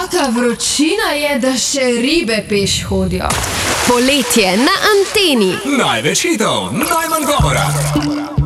ta vročina je, da še ribe peš hodijo. Poletje na Anteni. Največ hitov, najmanj govora.